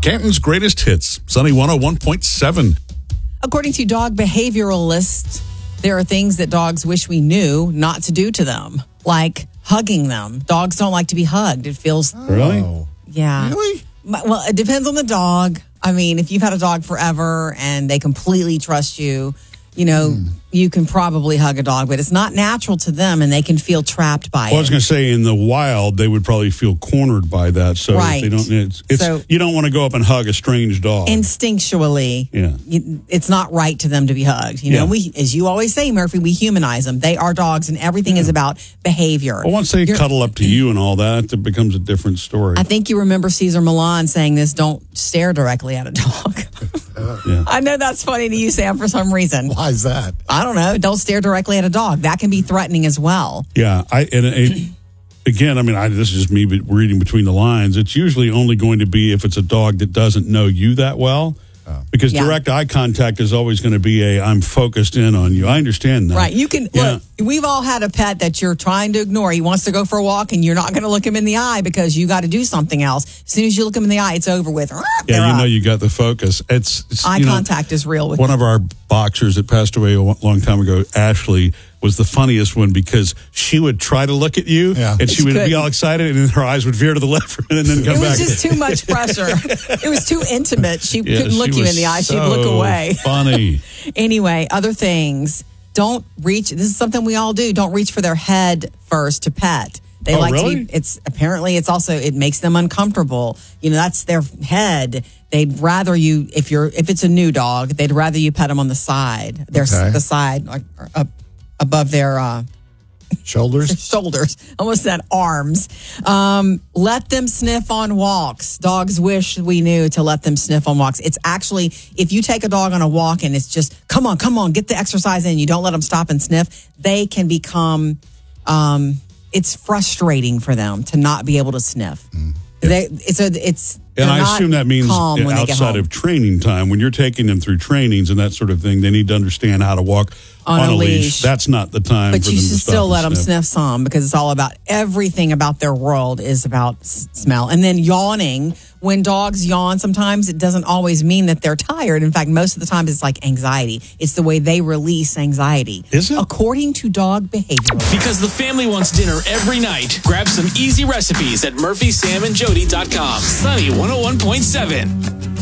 Canton's greatest hits, Sunny 101.7. According to dog behavioralists, there are things that dogs wish we knew not to do to them, like hugging them. Dogs don't like to be hugged. It feels... Really? Yeah. Really? Well, it depends on the dog. I mean, if you've had a dog forever and they completely trust you, you can probably hug a dog, but it's not natural to them and they can feel trapped by Well, I was it. going to say, in the wild, they would probably feel cornered by that. So Right. they don't. You don't want to go up and hug a strange dog. Instinctually, it's not right to them to be hugged. We, as you always say, Murphy, we humanize them. They are dogs, and everything is about behavior. Well, once they cuddle up to you and all that, it becomes a different story. I think you remember Cesar Millan saying this: "Don't stare directly at a dog." I know that's funny to you, Sam, for some reason. Why is that? I don't know. Don't stare directly at a dog. That can be threatening as well. Yeah, again, this is just me reading between the lines. It's usually only going to be if it's a dog that doesn't know you that well. Because direct eye contact is always going to be I'm focused in on you. I understand that. Right. You can look, we've all had a pet that you're trying to ignore. He wants to go for a walk and you're not going to look him in the eye because you got to do something else. As soon as you look him in the eye, it's over with. Yeah, you got the focus. It's eye contact is real with one of our boxers that passed away a long time ago, Ashley, was the funniest one because she would try to look at you and she would be all excited and then her eyes would veer to the left for a minute and then come back. It was just too much pressure. It was too intimate. She couldn't look you in the eye. She'd look away. Funny. Anyway, other things. Don't reach. This is something we all do. Don't reach for their head first to pet. They like really? It makes them uncomfortable. That's their head. They'd rather you, if it's a new dog, they'd rather you pet them on the side. The side, like above their shoulders. Almost said arms. Let them sniff on walks. Dogs wish we knew to let them sniff on walks. It's actually, if you take a dog on a walk and it's just, come on, get the exercise in. You don't let them stop and sniff. They can become, it's frustrating for them to not be able to sniff. And I assume that means outside of training time, when you're taking them through trainings and that sort of thing, they need to understand how to walk on a leash. That's not the time for them to stop. But you should still let them sniff some because it's all about everything about their world is about smell. And then yawning. When dogs yawn, sometimes it doesn't always mean that they're tired. In fact, most of the time it's like anxiety. It's the way they release anxiety. Is it? According to dog behavior. Because the family wants dinner every night, grab some easy recipes at murphysamandjody.com. Sunny 101.7.